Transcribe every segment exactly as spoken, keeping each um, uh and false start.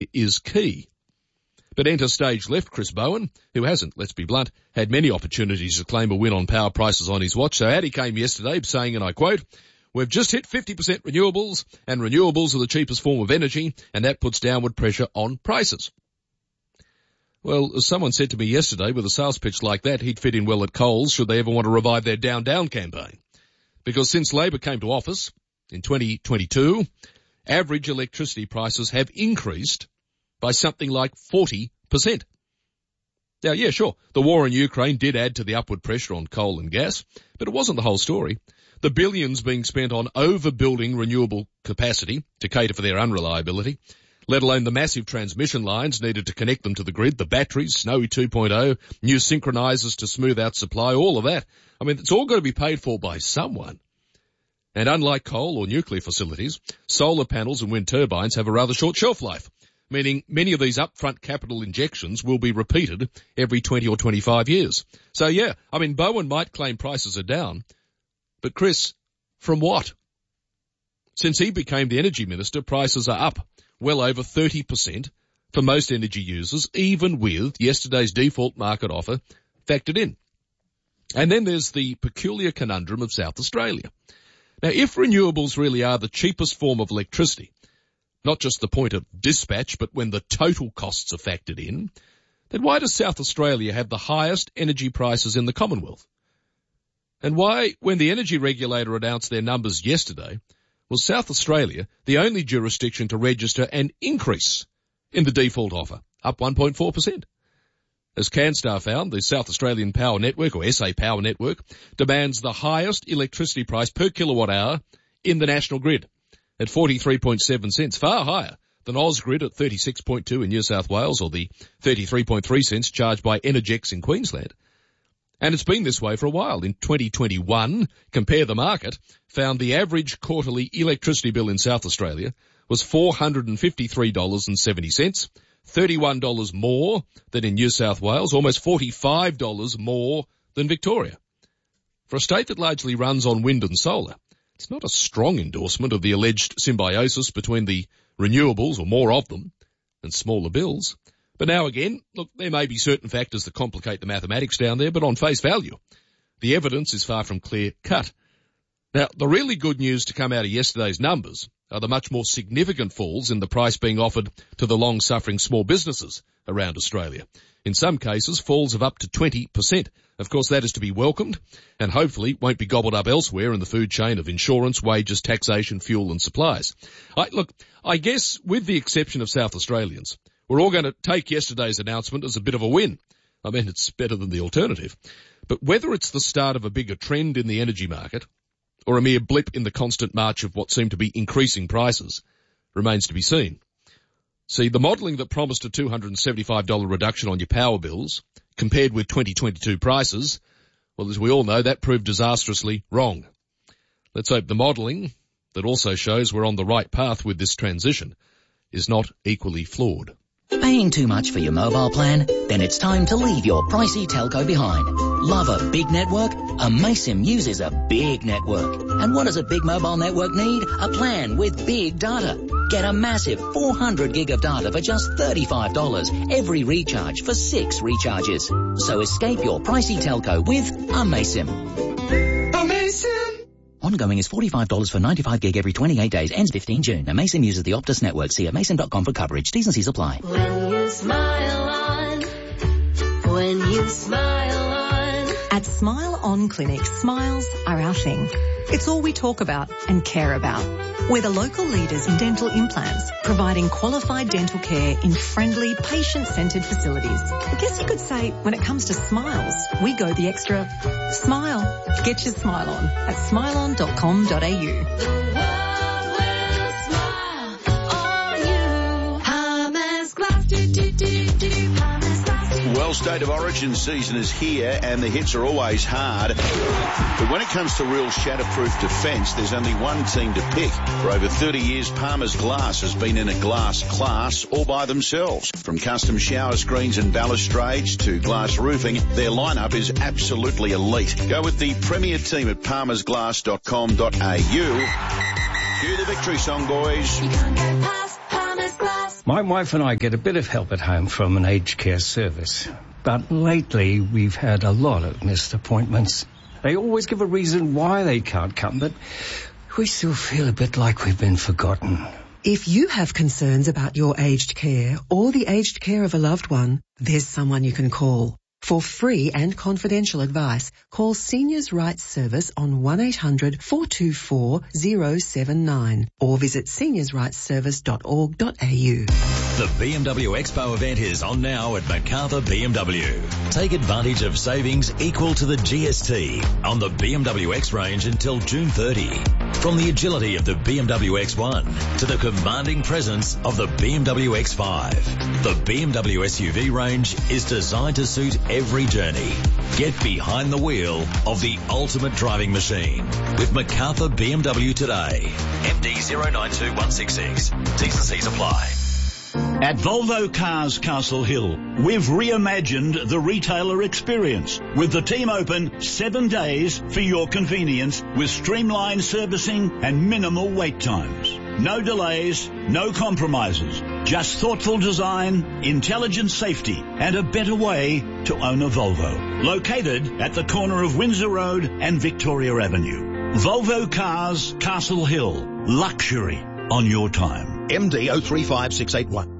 is key. But enter stage left Chris Bowen, who hasn't, let's be blunt, had many opportunities to claim a win on power prices on his watch. So out he came yesterday saying, and I quote, "We've just hit fifty percent renewables, and renewables are the cheapest form of energy, and that puts downward pressure on prices." Well, as someone said to me yesterday, with a sales pitch like that, he'd fit in well at Coles should they ever want to revive their Down Down campaign. Because since Labor came to office in twenty twenty-two, average electricity prices have increased by something like forty percent. Now, yeah, sure, the war in Ukraine did add to the upward pressure on coal and gas, but it wasn't the whole story. The billions being spent on overbuilding renewable capacity to cater for their unreliability, let alone the massive transmission lines needed to connect them to the grid, the batteries, Snowy two point oh, new synchronizers to smooth out supply, all of that. I mean, it's all got to be paid for by someone. And unlike coal or nuclear facilities, solar panels and wind turbines have a rather short shelf life, meaning many of these upfront capital injections will be repeated every twenty or twenty-five years. So yeah, I mean, Bowen might claim prices are down, but Chris, from what? Since he became the energy minister, prices are up well over thirty percent for most energy users, even with yesterday's default market offer factored in. And then there's the peculiar conundrum of South Australia. Now, if renewables really are the cheapest form of electricity, not just the point of dispatch, but when the total costs are factored in, then why does South Australia have the highest energy prices in the Commonwealth? And why, when the energy regulator announced their numbers yesterday, was South Australia the only jurisdiction to register an increase in the default offer, up one point four percent? As CanStar found, the South Australian Power Network, or S A Power Network, demands the highest electricity price per kilowatt hour in the national grid at forty-three point seven cents, far higher than Ausgrid at thirty-six point two in New South Wales or the thirty-three point three cents charged by Energex in Queensland. And it's been this way for a while. In twenty twenty-one, Compare the Market found the average quarterly electricity bill in South Australia was four hundred fifty-three dollars and seventy cents, thirty-one dollars more than in New South Wales, almost forty-five dollars more than Victoria. For a state that largely runs on wind and solar, it's not a strong endorsement of the alleged symbiosis between the renewables, or more of them, and smaller bills. But now again, look, there may be certain factors that complicate the mathematics down there, but on face value, the evidence is far from clear-cut. Now, the really good news to come out of yesterday's numbers are the much more significant falls in the price being offered to the long-suffering small businesses around Australia. In some cases, falls of up to twenty percent. Of course, that is to be welcomed and hopefully won't be gobbled up elsewhere in the food chain of insurance, wages, taxation, fuel and supplies. I, look, I guess with the exception of South Australians, we're all going to take yesterday's announcement as a bit of a win. I mean, it's better than the alternative. But whether it's the start of a bigger trend in the energy market or a mere blip in the constant march of what seem to be increasing prices remains to be seen. See, the modelling that promised a two hundred seventy-five dollars reduction on your power bills compared with twenty twenty-two prices, well, as we all know, that proved disastrously wrong. Let's hope the modelling that also shows we're on the right path with this transition is not equally flawed. Paying too much for your mobile plan? Then it's time to leave your pricey telco behind. Love a big network? Amaysim uses a big network. And what does a big mobile network need? A plan with big data. Get a massive four hundred gig of data for just thirty-five dollars every recharge for six recharges. So escape your pricey telco with Amaysim. Amaysim! Ongoing is forty-five dollars for ninety-five gig every twenty-eight days. Ends fifteenth June. Amaysim uses the Optus network. See amaysim dot com for coverage. T's and C's apply. When you smile on, when you smile on. At Smile On Clinic, smiles are our thing. It's all we talk about and care about. We're the local leaders in dental implants, providing qualified dental care in friendly, patient-centred facilities. I guess you could say, when it comes to smiles, we go the extra smile. Get your smile on at smile on dot com dot a u. Well, State of Origin season is here and the hits are always hard. But when it comes to real shatterproof defence, there's only one team to pick. For over thirty years, Palmer's Glass has been in a glass class all by themselves. From custom shower screens and balustrades to glass roofing, their lineup is absolutely elite. Go with the premier team at palmers glass dot com dot a u. Cue the victory song, boys. My My wife and I get a bit of help at home from an aged care service. But lately, we've had a lot of missed appointments. They always give a reason why they can't come, but we still feel a bit like we've been forgotten. If you have concerns about your aged care or the aged care of a loved one, there's someone you can call. For free and confidential advice, call Seniors' Rights Service on one eight hundred four two four zero seven nine or visit seniors rights service dot org dot a u. The B M W Expo event is on now at Macarthur B M W. Take advantage of savings equal to the G S T on the B M W X range until June thirtieth. From the agility of the B M W X one to the commanding presence of the B M W X five, the B M W S U V range is designed to suit every journey. Get behind the wheel of the ultimate driving machine with Macarthur B M W today. M D zero nine two one six six. T's and C's apply. At Volvo Cars Castle Hill, we've reimagined the retailer experience with the team open seven days for your convenience with streamlined servicing and minimal wait times. No delays, no compromises, just thoughtful design, intelligent safety, and a better way to own a Volvo. Located at the corner of Windsor Road and Victoria Avenue. Volvo Cars Castle Hill. Luxury on your time. M D zero three five six eight one.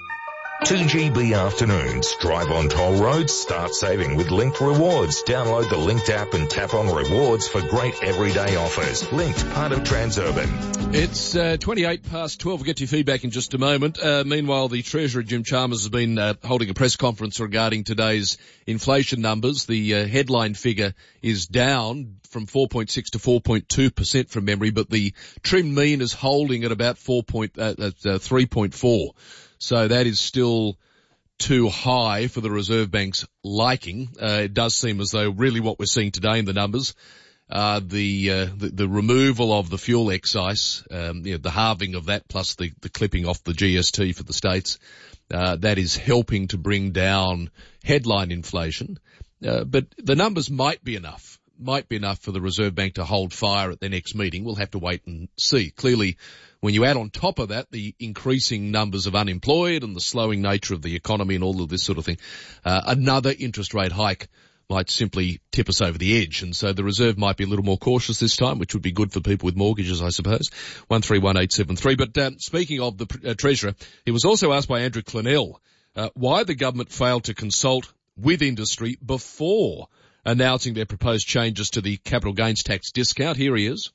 T G B Afternoons. Drive on toll roads, start saving with Linked Rewards. Download the Linked app and tap on rewards for great everyday offers. Linked, part of Transurban. It's uh, twenty-eight past twelve. We'll get your feedback in just a moment. Uh, meanwhile, the Treasurer, Jim Chalmers, has been uh, holding a press conference regarding today's inflation numbers. The uh, headline figure is down from four point six to four point two percent from memory, but the trim mean is holding at about four point, uh, uh, three point four. So that is still too high for the Reserve Bank's liking. Uh, it does seem as though really what we're seeing today in the numbers, uh, the, uh, the, the removal of the fuel excise, um, you know, the halving of that plus the, the clipping off the G S T for the states, uh, that is helping to bring down headline inflation. Uh, but the numbers might be enough. Might be enough for the Reserve Bank to hold fire at their next meeting. We'll have to wait and see. Clearly, when you add on top of that the increasing numbers of unemployed and the slowing nature of the economy and all of this sort of thing, uh, another interest rate hike might simply tip us over the edge. And so the Reserve might be a little more cautious this time, which would be good for people with mortgages, I suppose. one three one eight seven three. But uh, speaking of the uh, Treasurer, he was also asked by Andrew Clennell uh, why the government failed to consult with industry before announcing their proposed changes to the capital gains tax discount. Here he is.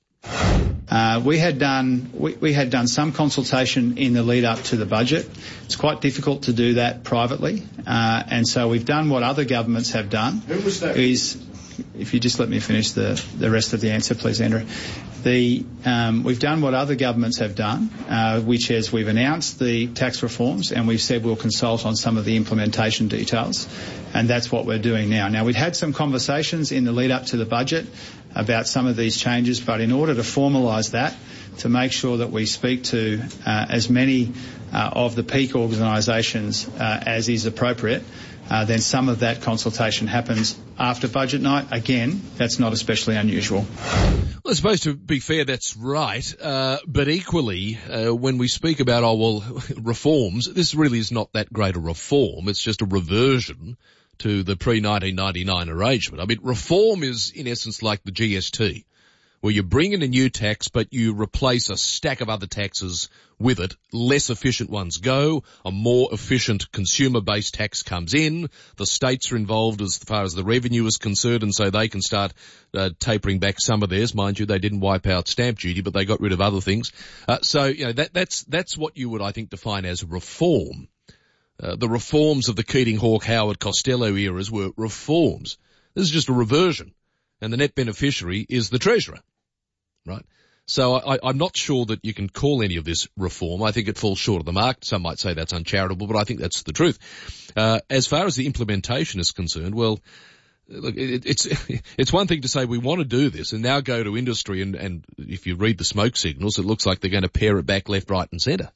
Uh, we had done we, we had done some consultation in the lead up to the budget. It's quite difficult to do that privately, uh, and so we've done what other governments have done. Who was that? Is, if you just let me finish the the rest of the answer, please, Andrew. The um, we've done what other governments have done, uh, which is we've announced the tax reforms and we've said we'll consult on some of the implementation details, and that's what we're doing now. Now, we'd had some conversations in the lead up to the budget about some of these changes, but in order to formalise that, to make sure that we speak to uh, as many uh, of the peak organisations uh, as is appropriate, uh, then some of that consultation happens after budget night. Again, that's not especially unusual. Well, I suppose to be fair, that's right. Uh, but equally, uh, when we speak about, oh, well, reforms, this really is not that great a reform. It's just a reversion to the pre nineteen ninety-nine arrangement. I mean, reform is in essence like the G S T, where you bring in a new tax, but you replace a stack of other taxes with it. Less efficient ones go. A more efficient consumer-based tax comes in. The states are involved as far as the revenue is concerned, and so they can start uh, tapering back some of theirs. Mind you, they didn't wipe out stamp duty, but they got rid of other things. Uh, so, you know, that, that's, that's what you would, I think, define as reform. Uh, the reforms of the Keating, Hawke, Howard, Costello eras were reforms. This is just a reversion, and the net beneficiary is the Treasurer, right? So I, I'm not sure that you can call any of this reform. I think it falls short of the mark. Some might say that's uncharitable, but I think that's the truth. Uh, as far as the implementation is concerned, well, look, it, it's it's one thing to say we want to do this and now go to industry, and, and if you read the smoke signals, it looks like they're going to pare it back left, right and centre.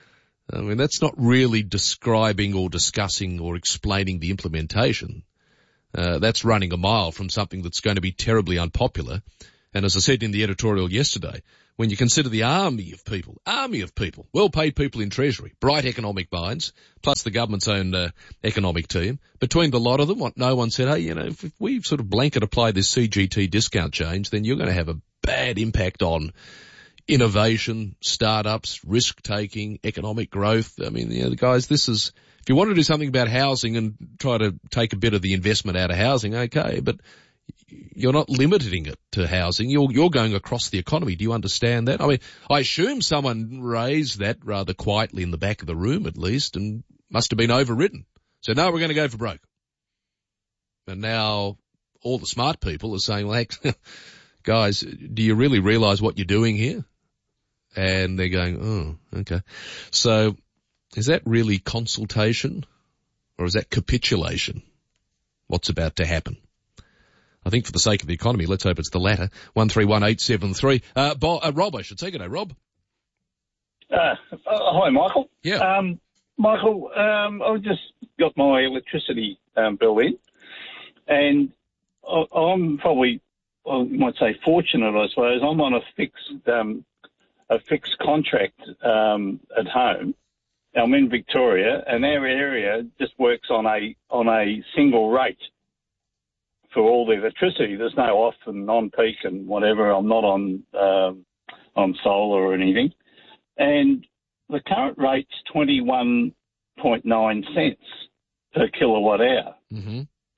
I mean, that's not really describing or discussing or explaining the implementation. Uh, that's running a mile from something that's going to be terribly unpopular. And as I said in the editorial yesterday, when you consider the army of people, army of people, well-paid people in Treasury, bright economic minds, plus the government's own uh, economic team, between the lot of them, what no one said, hey, you know, if, if we sort of blanket apply this C G T discount change, then you're going to have a bad impact on innovation, startups, risk-taking, economic growth. I mean, you know, guys, this is, if you want to do something about housing and try to take a bit of the investment out of housing, okay, but you're not limiting it to housing. You're, you're going across the economy. Do you understand that? I mean, I assume someone raised that rather quietly in the back of the room at least and must have been overridden. So now we're going to go for broke. And now all the smart people are saying, well, heck, guys, do you really realize what you're doing here? And they're going, oh, okay. So is that really consultation or is that capitulation? What's about to happen? I think for the sake of the economy, let's hope it's the latter. one three one eight seven three. Uh, Bo, uh, Rob, I should say. Good day, Rob. Uh, uh, hi, Michael. Yeah. Um, Michael, um, I just got my electricity um, bill in, and I, I'm probably, I might say, fortunate, I suppose. I'm on a fixed, um, a fixed contract um, at home. I'm in Victoria, and our area just works on a on a single rate for all the electricity. There's no off and on-peak and whatever. I'm not on um, on solar or anything. And the current rate's twenty-one point nine cents per kilowatt hour. Mm-hmm.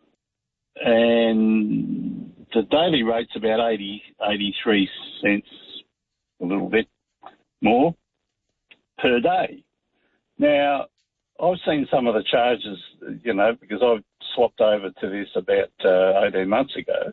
And the daily rate's about eighty, eighty-three cents, a little bit more per day. Now, I've seen some of the charges, you know, because I've swapped over to this about uh, eighteen months ago,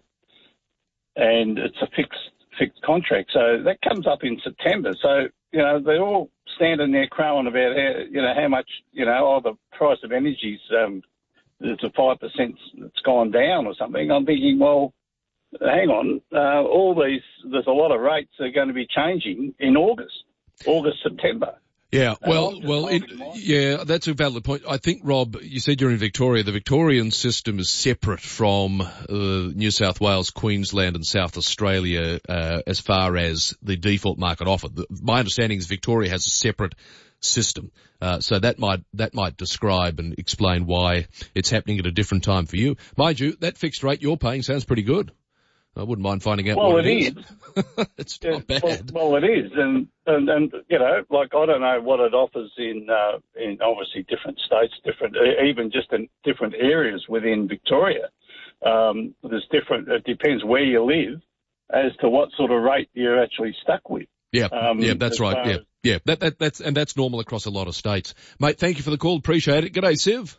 and it's a fixed fixed contract. So that comes up in September. So, you know, they're all standing there crowing about, how, you know, how much, you know, oh, the price of energy's, um, it's a five percent it's gone down or something. I'm thinking, well, hang on, uh, all these, there's a lot of rates that are going to be changing in August, August, September. Yeah, well, well, it, yeah, that's a valid point. I think, Rob, you said you're in Victoria. The Victorian system is separate from uh, New South Wales, Queensland and South Australia uh, as far as the default market offer. The, my understanding is Victoria has a separate system. Uh, so that might, that might describe and explain why it's happening at a different time for you. Mind you, that fixed rate you're paying sounds pretty good. I wouldn't mind finding out well, what it it is. is. It's not bad. Well, well, it is. And, and, and, you know, like, I don't know what it offers in, uh, in obviously different states, different, even just in different areas within Victoria. Um, there's different, it depends where you live as to what sort of rate you're actually stuck with. Yeah, um, yeah, that's right. Yeah, yeah, that, that, that's, and that's normal across a lot of states. Mate, thank you for the call. Appreciate it. G'day, Siv.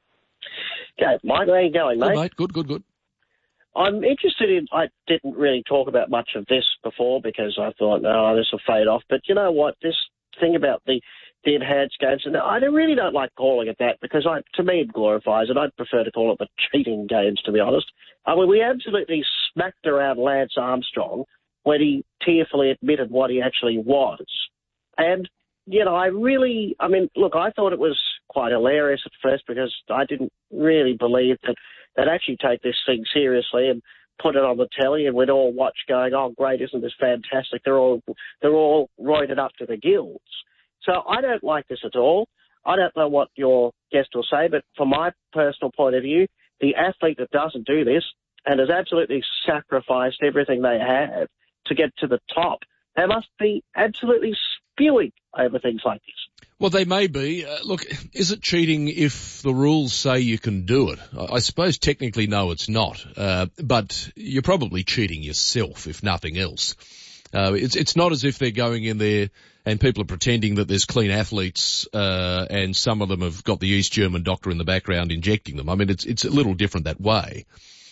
G'day, Mike. How you going, mate? Good, mate. Good, good, good. I'm interested in, I didn't really talk about much of this before because I thought, oh, this will fade off. But you know what? This thing about the, the enhanced games, and I don't, really don't like calling it that because I, to me it glorifies it. I'd prefer to call it the cheating games, to be honest. I mean, we absolutely smacked around Lance Armstrong when he tearfully admitted what he actually was. And, you know, I really, I mean, look, I thought it was quite hilarious at first because I didn't really believe that they'd actually take this thing seriously and put it on the telly and we'd all watch going, oh, great, isn't this fantastic? They're all, they're all roided up to the gills. So I don't like this at all. I don't know what your guest will say, but from my personal point of view, the athlete that doesn't do this and has absolutely sacrificed everything they have to get to the top, they must be absolutely spewing over things like this. Well, they may be. Uh, look, is it cheating if the rules say you can do it? I, I suppose technically no, it's not. Uh, but you're probably cheating yourself, if nothing else. Uh, it's, it's not as if they're going in there and people are pretending that there's clean athletes, uh, and some of them have got the East German doctor in the background injecting them. I mean, it's, it's a little different that way.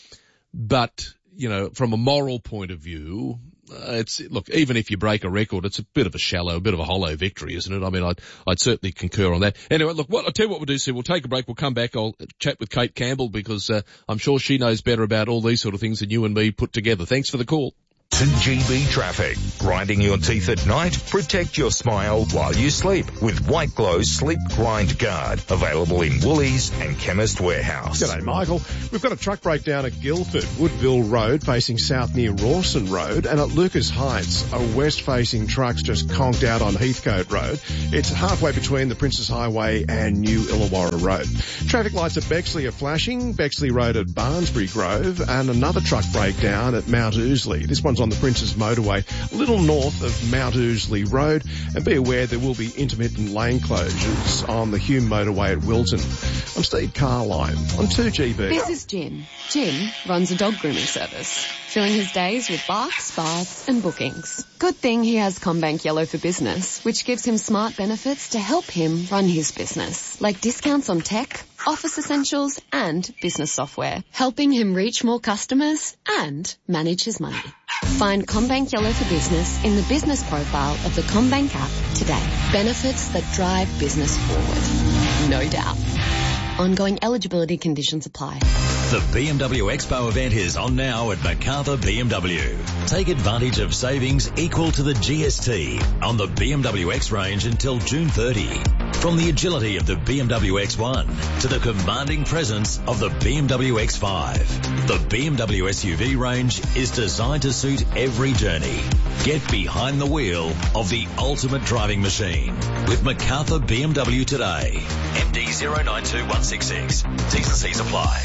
But, you know, from a moral point of view, Uh, it's, look, even if you break a record, it's a bit of a shallow, a bit of a hollow victory, isn't it? I mean, I'd, I'd certainly concur on that. Anyway, look, what, I'll tell you what we'll do, Sue. We'll take a break. We'll come back. I'll chat with Kate Campbell because, uh, I'm sure she knows better about all these sort of things than you and me put together. Thanks for the call. two G B Traffic. Grinding your teeth at night? Protect your smile while you sleep with White Glow Sleep Grind Guard. Available in Woolies and Chemist Warehouse. G'day, Michael. We've got a truck breakdown at Guildford, Woodville Road facing south near Rawson Road, and at Lucas Heights, a west-facing truck's just conked out on Heathcote Road. It's halfway between the Princess Highway and New Illawarra Road. Traffic lights at Bexley are flashing, Bexley Road at Barnsbury Grove, and another truck breakdown at Mount Ousley. This one's on the Princes Motorway, a little north of Mount Ousley Road, and be aware there will be intermittent lane closures on the Hume Motorway at Wilton. I'm Steve Carline on two G B. This is Jim. Jim runs a dog grooming service, filling his days with barks, baths and bookings. Good thing he has CommBank Yellow for Business, which gives him smart benefits to help him run his business, like discounts on tech, office essentials and business software, helping him reach more customers and manage his money. Find CommBank Yellow for Business in the business profile of the CommBank app today. Benefits that drive business forward. No doubt. Ongoing eligibility conditions apply. The B M W Expo event is on now at Macarthur B M W. Take advantage of savings equal to the G S T on the B M W X range until June thirtieth. From the agility of the B M W X one to the commanding presence of the B M W X five, the B M W S U V range is designed to suit every journey. Get behind the wheel of the ultimate driving machine with Macarthur B M W today. M D zero nine two one six six. T's and C's apply.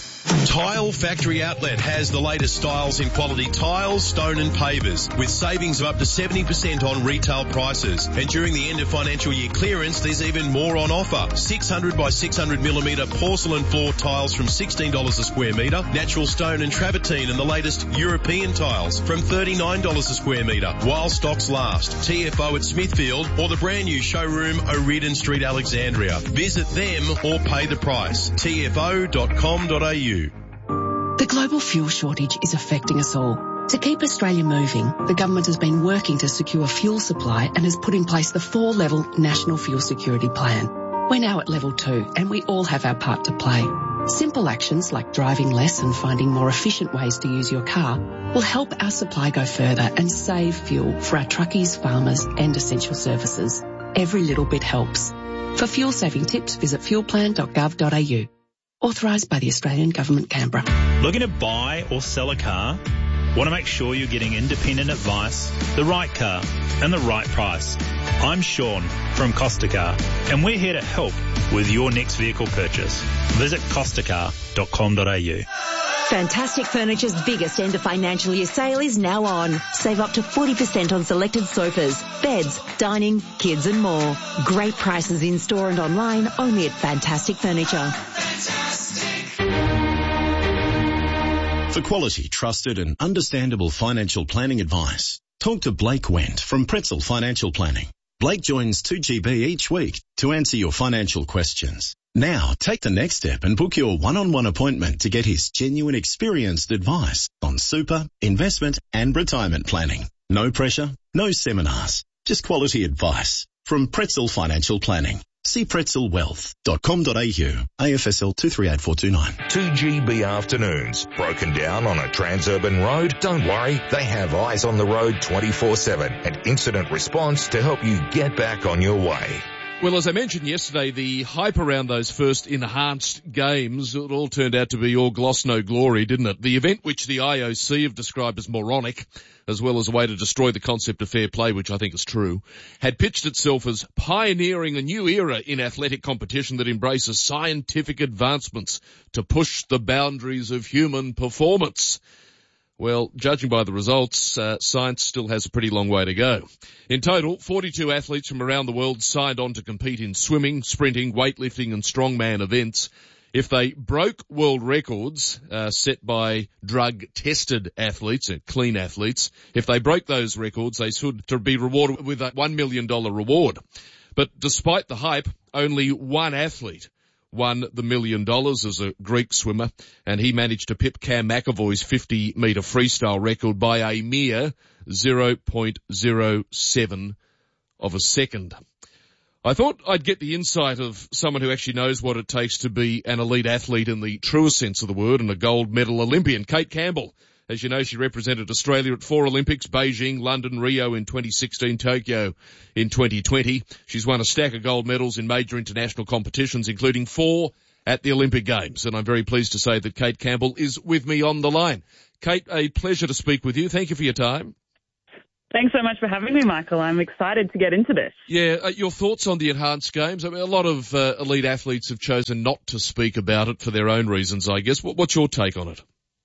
Tile Factory Outlet has the latest styles in quality tiles, stone and pavers with savings of up to seventy percent on retail prices. And during the end of financial year clearance, there's even more on offer. six hundred by six hundred millimetre porcelain floor tiles from sixteen dollars a square metre, natural stone and travertine and the latest European tiles from thirty-nine dollars a square metre while stocks last. T F O at Smithfield or the brand new showroom O'Riordan Street, Alexandria. Visit them or pay the price. T F O dot com dot a u. The global fuel shortage is affecting us all. To keep Australia moving, the government has been working to secure fuel supply and has put in place the four-level National Fuel Security Plan. We're now at level two and we all have our part to play. Simple actions like driving less and finding more efficient ways to use your car will help our supply go further and save fuel for our truckies, farmers and essential services. Every little bit helps. For fuel saving tips, visit fuel plan dot gov dot a u. Authorised by the Australian Government, Canberra. Looking to buy or sell a car? Want to make sure you're getting independent advice, the right car and the right price? I'm Sean from Costa Car and we're here to help with your next vehicle purchase. Visit costa car dot com dot a u. Fantastic Furniture's biggest end of financial year sale is now on. Save up to forty percent on selected sofas, beds, dining, kids and more. Great prices in store and online only at Fantastic Furniture. For quality, trusted and understandable financial planning advice, talk to Blake Wendt from Pretzel Financial Planning. Blake joins two G B each week to answer your financial questions. Now, take the next step and book your one-on-one appointment to get his genuine experienced advice on super, investment and retirement planning. No pressure, no seminars, just quality advice from Pretzel Financial Planning. See pretzel wealth dot com dot a u, A F S L two three eight four two nine. two G B afternoons. Broken down on a transurban road? Don't worry, they have eyes on the road twenty-four seven and incident response to help you get back on your way. Well, as I mentioned yesterday, the hype around those first enhanced games, it all turned out to be all gloss, no glory, didn't it? The event, which the I O C have described as moronic, as well as a way to destroy the concept of fair play, which I think is true, had pitched itself as pioneering a new era in athletic competition that embraces scientific advancements to push the boundaries of human performance. Well, judging by the results, uh, science still has a pretty long way to go. In total, forty-two athletes from around the world signed on to compete in swimming, sprinting, weightlifting and strongman events. If they broke world records uh, set by drug-tested athletes, uh, clean athletes, if they broke those records, they should to be rewarded with a one million dollars reward. But despite the hype, only one athlete won the million dollars as a Greek swimmer, and he managed to pip Cam McAvoy's fifty metre freestyle record by a mere zero point zero seven of a second. I thought I'd get the insight of someone who actually knows what it takes to be an elite athlete in the truest sense of the word and a gold medal Olympian. Kate Campbell As you know, she represented Australia at four Olympics, Beijing, London, Rio in twenty sixteen, Tokyo in twenty twenty. She's won a stack of gold medals in major international competitions, including four at the Olympic Games. And I'm very pleased to say that Kate Campbell is with me on the line. Kate, a pleasure to speak with you. Thank you for your time. Thanks so much for having me, Michael. I'm excited to get into this. Yeah, uh, your thoughts on the enhanced games? I mean, a lot of uh, elite athletes have chosen not to speak about it for their own reasons, I guess. What, what's your take on it?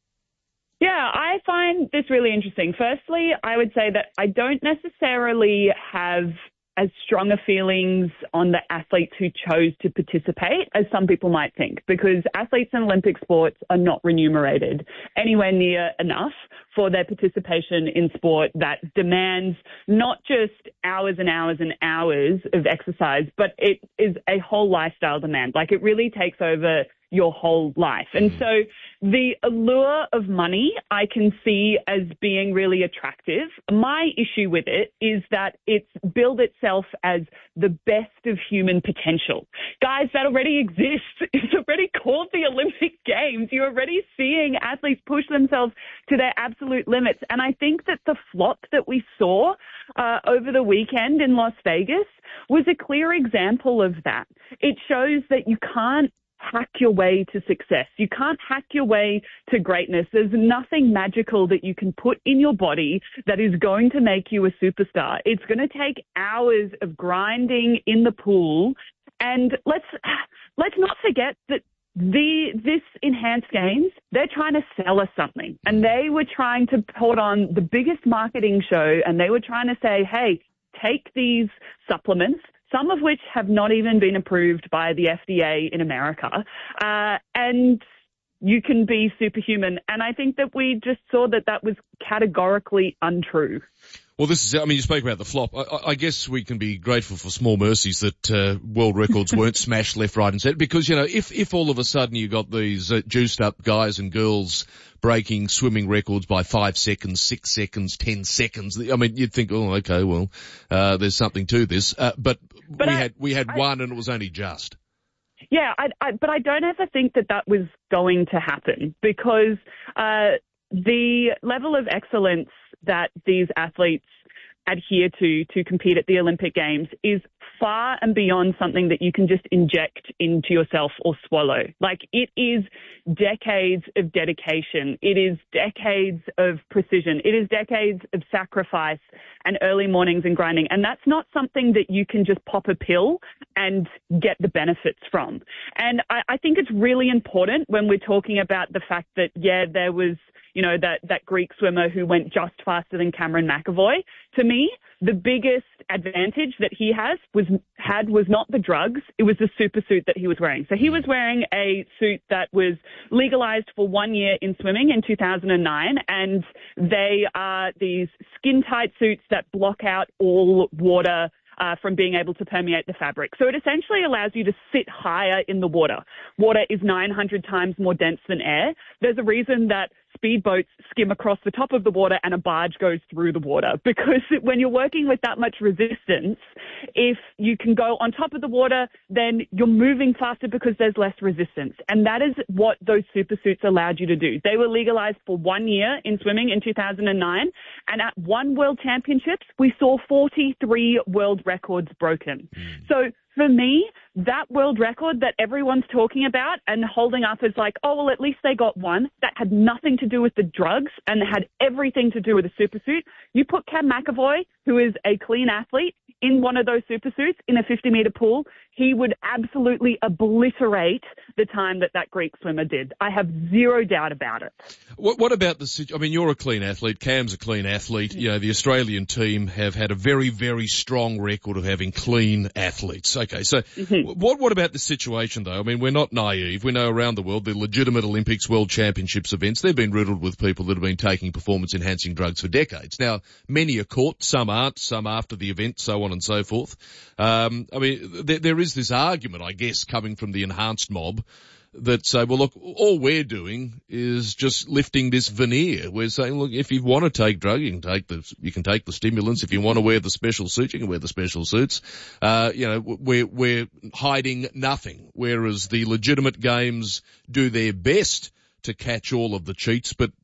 Yeah, I find this really interesting. Firstly, I would say that I don't necessarily have as strong a feelings on the athletes who chose to participate as some people might think, because athletes in Olympic sports are not remunerated anywhere near enough for their participation in sport that demands not just hours and hours and hours of exercise, but it is a whole lifestyle demand. Like, it really takes over your whole life. And so the allure of money I can see as being really attractive. My issue with it is that it's billed itself as the best of human potential. Guys, that already exists. It's already called the Olympic Games. You're already seeing athletes push themselves to their absolute limits. And I think that the flop that we saw uh, over the weekend in Las Vegas was a clear example of that. It shows that you can't hack your way to success. You can't hack your way to greatness. There's nothing magical that you can put in your body that is going to make you a superstar. It's going to take hours of grinding in the pool. And let's let's not forget that the this enhanced games, they're trying to sell us something. And they were trying to put on the biggest marketing show, and they were trying to say, hey, take these supplements, some of which have not even been approved by the F D A in America, uh, and you can be superhuman. And I think that we just saw that that was categorically untrue. Well, this is, I mean, you spoke about the flop. I, I guess we can be grateful for small mercies that uh, world records weren't smashed left, right and centre, because, you know, if, if all of a sudden you got these uh, juiced up guys and girls breaking swimming records by five seconds, six seconds, ten seconds, I mean, you'd think, oh, okay, well, uh, there's something to this. Uh, but, but we I, had, we had I, one and it was only just. Yeah, I, I, but I don't ever think that that was going to happen, because uh, the level of excellence that these athletes adhere to to compete at the Olympic Games is far and beyond something that you can just inject into yourself or swallow. Like, it is decades of dedication. It is decades of precision. It is decades of sacrifice and early mornings and grinding. And that's not something that you can just pop a pill and get the benefits from. And I, I think it's really important when we're talking about the fact that, yeah, there was, you know, that, that Greek swimmer who went just faster than Cameron McAvoy. To me, the biggest advantage that he has was had was not the drugs, it was the super suit that he was wearing. So he was wearing a suit that was legalized for one year in swimming in two thousand nine, and they are these skin-tight suits that block out all water Uh, from being able to permeate the fabric. So it essentially allows you to sit higher in the water. Water is nine hundred times more dense than air. There's a reason that speedboats skim across the top of the water and a barge goes through the water, because when you're working with that much resistance, if you can go on top of the water, then you're moving faster because there's less resistance. And that is what those super suits allowed you to do. They were legalized for one year in swimming in two thousand nine, and at one World Championships, we saw forty-three world records broken. Mm. So for me, that world record that everyone's talking about and holding up as like, oh, well, at least they got one, that had nothing to do with the drugs and had everything to do with the supersuit. You put Cam McAvoy, who is a clean athlete, in one of those supersuits in a fifty metre pool, he would absolutely obliterate the time that that Greek swimmer did. I have zero doubt about it. What, what about the, I mean, you're a clean athlete, Cam's a clean athlete. You know, the Australian team have had a very, very strong record of having clean athletes. Okay, so mm-hmm. what, what about the situation though? I mean, we're not naive. We know around the world, the legitimate Olympics, World Championships events, they've been riddled with people that have been taking performance enhancing drugs for decades. Now, many are caught, some aren't, some after the event, so on and so forth. Um, I mean, there, there is this argument, I guess, coming from the enhanced mob that say, well, look, all we're doing is just lifting this veneer. We're saying, look, if you want to take drug, you can take the, you can take the stimulants. If you want to wear the special suit, you can wear the special suits. Uh, you know, we're, we're hiding nothing. Whereas the legitimate games do their best to catch all of the cheats, but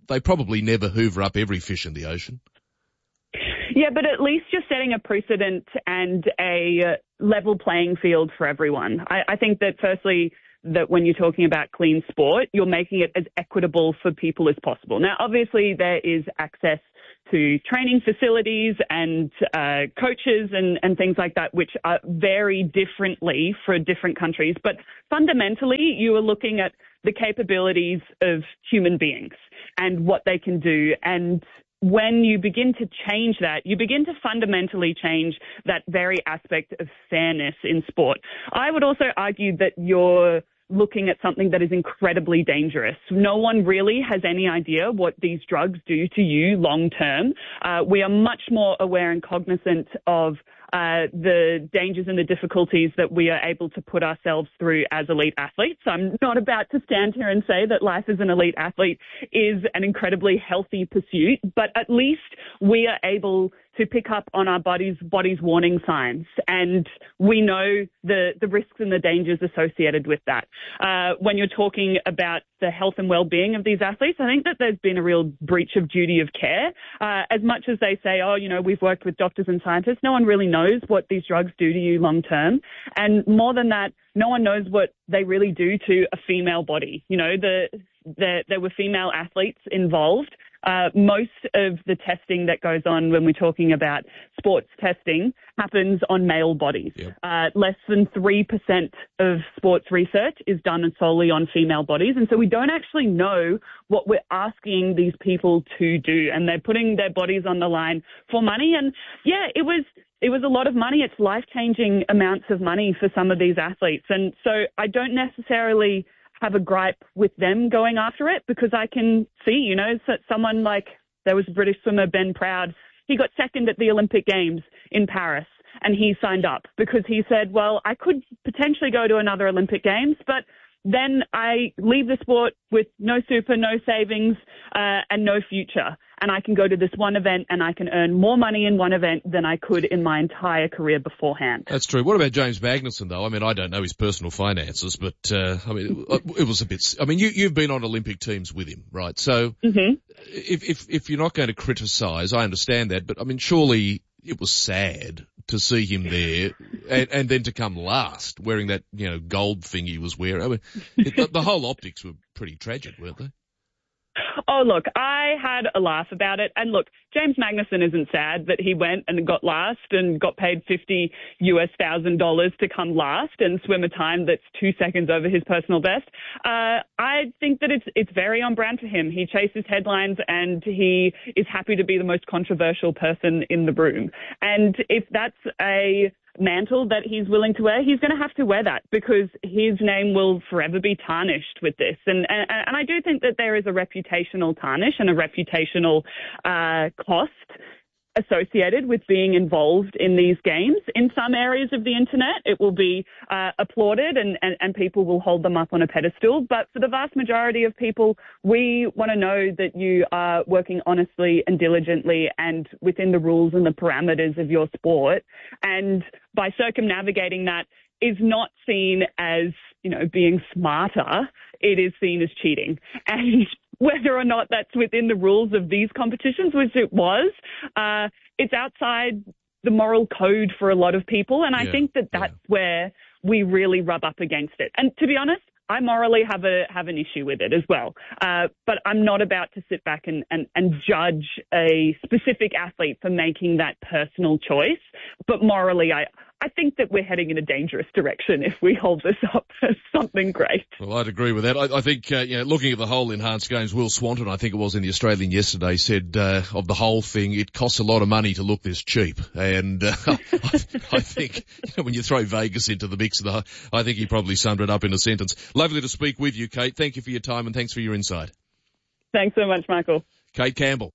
they probably never hoover up every fish in the ocean. Yeah, but at least you're setting a precedent and a level playing field for everyone. I, I think that firstly, that when you're talking about clean sport, you're making it as equitable for people as possible. Now, obviously, there is access to training facilities and uh, coaches and, and things like that, which are vary differently for different countries. But fundamentally, you are looking at the capabilities of human beings and what they can do. And when you begin to change that, you begin to fundamentally change that very aspect of fairness in sport. I would also argue that you're looking at something that is incredibly dangerous. No one really has any idea what these drugs do to you long term. Uh, we are much more aware and cognizant of uh, the dangers and the difficulties that we are able to put ourselves through as elite athletes. I'm not about to stand here and say that life as an elite athlete is an incredibly healthy pursuit, but at least we are able to pick up on our body's body's warning signs, and we know the, the risks and the dangers associated with that. Uh, when you're talking about the health and well-being of these athletes, I think that there's been a real breach of duty of care. Uh, as much as they say, oh, you know, we've worked with doctors and scientists, no one really knows what these drugs do to you long term. And more than that, no one knows what they really do to a female body. You know, the, the there were female athletes involved. Uh, most of the testing that goes on when we're talking about sports testing happens on male bodies. Yep. Uh, less than three percent of sports research is done solely on female bodies. And so we don't actually know what we're asking these people to do. And they're putting their bodies on the line for money. And yeah, it was It was a lot of money. It's life-changing amounts of money for some of these athletes. And so I don't necessarily have a gripe with them going after it, because I can see, you know, so someone like, there was a British swimmer, Ben Proud, he got second at the Olympic Games in Paris, and he signed up because he said, well, I could potentially go to another Olympic Games, but then I leave the sport with no super, no savings, uh, and no future. And I can go to this one event and I can earn more money in one event than I could in my entire career beforehand. That's true. What about James Magnussen, though? I mean, I don't know his personal finances, but, uh, I mean, it, it was a bit, I mean, you, you've been on Olympic teams with him, right? So mm-hmm. if, if, if you're not going to criticise, I understand that, but I mean, surely it was sad to see him there and, and then to come last wearing that, you know, gold thing he was wearing. I mean, it, the, the whole optics were pretty tragic, weren't they? Oh, look, I had a laugh about it. And look, James Magnussen isn't sad that he went and got last and got paid fifty US thousand dollars to come last and swim a time that's two seconds over his personal best. Uh, I think that it's, it's very on brand for him. He chases headlines and he is happy to be the most controversial person in the room. And if that's a mantle that he's willing to wear, he's going to have to wear that, because his name will forever be tarnished with this. And and, and I do think that there is a reputational tarnish and a reputational uh, cost associated with being involved in these games. In some areas of the internet, it will be uh, applauded and, and, and people will hold them up on a pedestal. But for the vast majority of people, we want to know that you are working honestly and diligently and within the rules and the parameters of your sport. And by circumnavigating that is not seen as, you know, being smarter. It is seen as cheating. And whether or not that's within the rules of these competitions, which it was, uh, it's outside the moral code for a lot of people. And I yeah, think that that's yeah. where we really rub up against it. And to be honest, I morally have a have an issue with it as well. Uh, but I'm not about to sit back and, and, and judge a specific athlete for making that personal choice. But morally, I, I think that we're heading in a dangerous direction if we hold this up as something great. Well, I'd agree with that. I, I think, uh, you know, looking at the whole enhanced games, Will Swanton, I think it was in the Australian yesterday, said uh, of the whole thing, it costs a lot of money to look this cheap. And uh, I, I think, you know, when you throw Vegas into the mix, of the, I think he probably summed it up in a sentence. Lovely to speak with you, Kate. Thank you for your time and thanks for your insight. Thanks so much, Michael. Kate Campbell.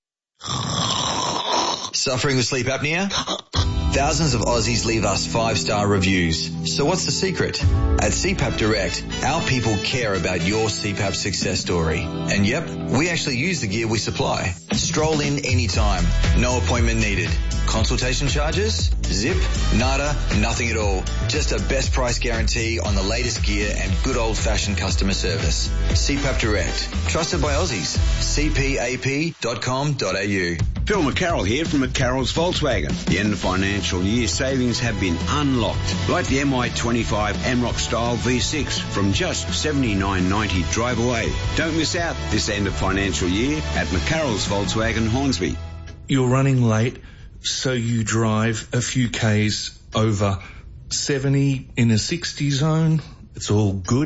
Suffering with sleep apnea? Thousands of Aussies leave us five-star reviews. So what's the secret? At C PAP Direct, our people care about your C PAP success story. And yep, we actually use the gear we supply. Stroll in anytime. No appointment needed. Consultation charges? Zip, nada, nothing at all. Just a best price guarantee on the latest gear and good old-fashioned customer service. C PAP Direct. Trusted by Aussies. c p a p dot com dot a u. Phil McCarroll here from McCarroll's Volkswagen. The end of financial year savings have been unlocked, like the M Y twenty-five M ROC style V six from just seventy-nine ninety drive away. Don't miss out this end of financial year at McCarroll's Volkswagen, Hornsby. You're running late, so you drive a few Ks over seventy in a sixty zone. It's all good.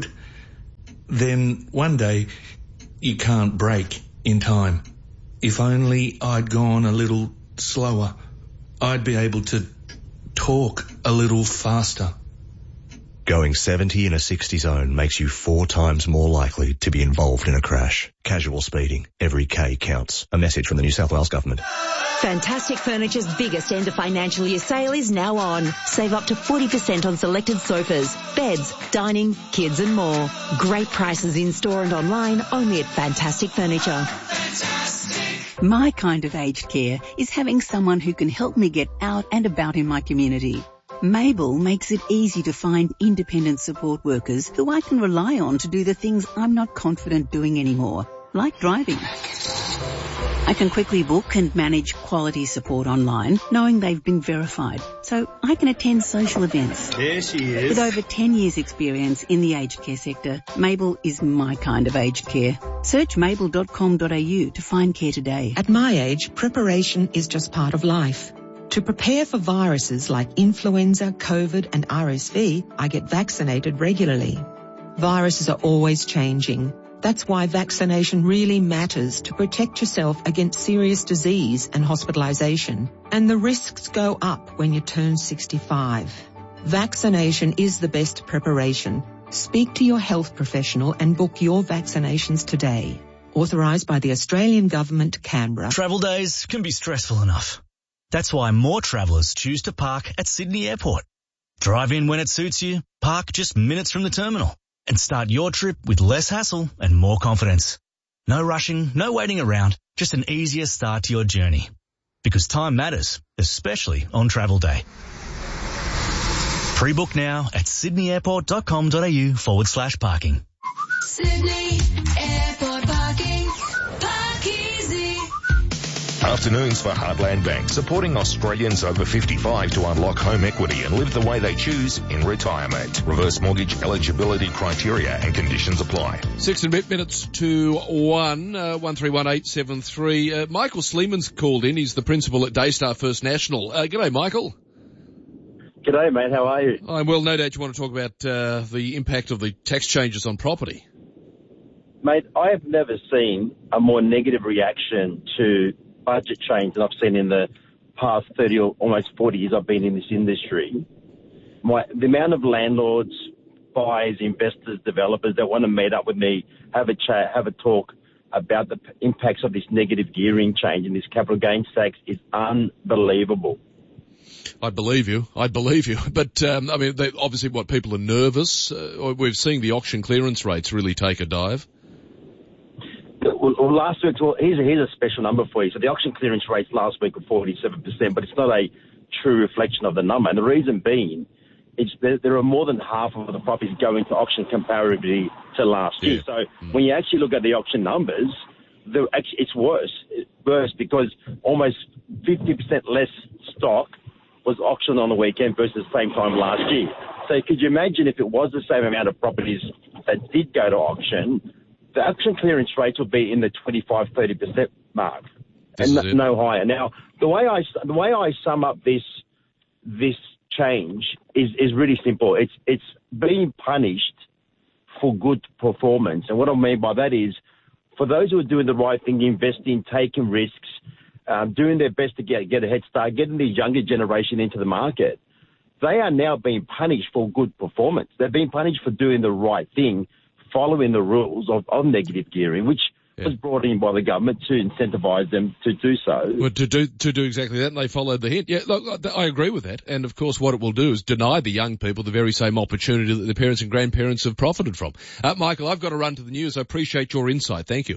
Then one day you can't brake in time. If only I'd gone a little slower, I'd be able to talk a little faster. Going seventy in a sixty zone makes you four times more likely to be involved in a crash. Casual speeding. Every K counts. A message from the New South Wales Government. Fantastic Furniture's biggest end of financial year sale is now on. Save up to forty percent on selected sofas, beds, dining, kids and more. Great prices in store and online only at Fantastic Furniture. My kind of aged care is having someone who can help me get out and about in my community. Mabel makes it easy to find independent support workers who I can rely on to do the things I'm not confident doing anymore, like driving. I can quickly book and manage quality support online, knowing they've been verified, so I can attend social events. There she is. With over ten years experience in the aged care sector, Mabel is my kind of aged care. Search mabel dot com dot a u to find care today. At my age, preparation is just part of life. To prepare for viruses like influenza, COVID and R S V, I get vaccinated regularly. Viruses are always changing. That's why vaccination really matters to protect yourself against serious disease and hospitalisation. And the risks go up when you turn sixty-five. Vaccination is the best preparation. Speak to your health professional and book your vaccinations today. Authorised by the Australian Government, Canberra. Travel days can be stressful enough. That's why more travellers choose to park at Sydney Airport. Drive in when it suits you, park just minutes from the terminal, and start your trip with less hassle and more confidence. No rushing, no waiting around, just an easier start to your journey. Because time matters, especially on travel day. Pre-book now at sydney airport dot com dot a u forward slash parking. Sydney Airport Parking. Park easy. Afternoons for Heartland Bank, supporting Australians over fifty-five to unlock home equity and live the way they choose in retirement. Reverse mortgage eligibility criteria and conditions apply. Six and a bit minutes to one, uh, one three one eight seven three. Uh, Michael Sleeman's called in. He's the principal at Daystar First National. Uh, g'day, Michael. G'day, mate. How are you? I'm well. No doubt you want to talk about uh, the impact of the tax changes on property. Mate, I have never seen a more negative reaction to budget change than I've seen in the past thirty or almost forty years I've been in this industry. My, the amount of landlords, buyers, investors, developers that want to meet up with me, have a chat, have a talk about the impacts of this negative gearing change and this capital gains tax is unbelievable. I believe you. I believe you. But, um, I mean, they, obviously what people are nervous. Uh, we're seeing the auction clearance rates really take a dive. Well, well, last week, well, here's, a, here's a special number for you. So the auction clearance rates last week were forty-seven percent, but it's not a true reflection of the number. And the reason being, it's there, there are more than half of the properties going to auction comparatively to last yeah. year. So mm. when you actually look at the auction numbers, actually, it's worse. It's worse because almost fifty percent less stock was auctioned on the weekend versus the same time last year. So could you imagine if it was the same amount of properties that did go to auction, the auction clearance rates will be in the twenty-five, thirty percent mark, and no, no higher. Now, the way I the way I sum up this this change is is really simple. It's it's being punished for good performance, and what I mean by that is for those who are doing the right thing, investing, taking risks, um, doing their best to get get a head start, getting the younger generation into the market. They are now being punished for good performance. They're being punished for doing the right thing, following the rules of, of negative gearing, which yeah. was brought in by the government to incentivise them to do so. Well, to do to do exactly that, and they followed the hint. Yeah, look, I agree with that. And, of course, what it will do is deny the young people the very same opportunity that their parents and grandparents have profited from. Uh, Michael, I've got to run to the news. I appreciate your insight. Thank you.